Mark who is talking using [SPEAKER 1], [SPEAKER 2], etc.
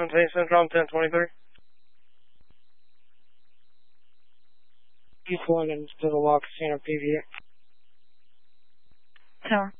[SPEAKER 1] Bay Syndrome 1023. East London, to the Walk Casino PVA.
[SPEAKER 2] Tower.